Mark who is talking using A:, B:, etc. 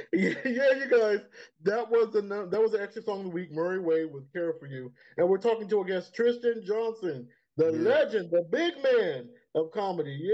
A: Yeah, yeah, you guys. That was the extra song of the week. Murray Wade with "Care for You," and we're talking to our guest Tristan Johnson, the
B: Yeah.
A: legend, the big man of comedy.